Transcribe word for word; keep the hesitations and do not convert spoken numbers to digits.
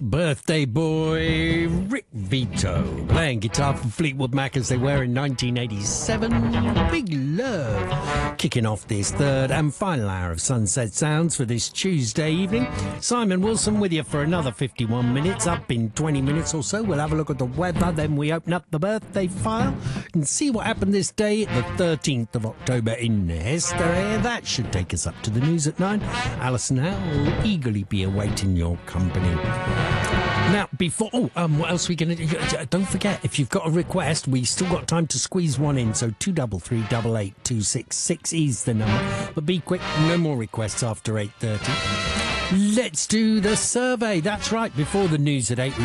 Birthday boy Rick Vito playing guitar for Fleetwood Mac as they were in nineteen eighty-seven. Big Love kicking off this third and final hour of Sunset Sounds for this Tuesday evening. Simon Wilson with you for another fifty-one minutes. Up in twenty minutes or so we'll have a look at the weather, then we open up the birthday file and see what happened this day, the thirteenth of October in history. That should take us up to the news at nine. Alison Howe will eagerly be awaiting your company. Now, before... Oh, um, what else are we going to do? Don't forget, if you've got a request, we still got time to squeeze one in, so two double three double eight two six six is the number. But be quick, no more requests after eight thirty. Let's do the survey. That's right, before the news at eight.